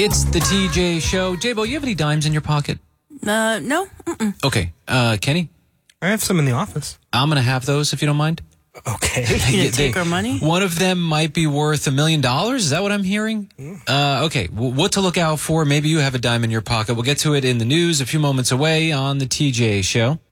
It's the TJ Show. J-Bo, you have any dimes in your pocket? No. Mm-mm. Okay. Kenny? I have some in the office. I'm going to have those if you don't mind. Okay. You take our money? One of them might be worth $1 million. Is that what I'm hearing? Okay. What to look out for? Maybe you have a dime in your pocket. We'll get to it in the news a few moments away on the TJ Show.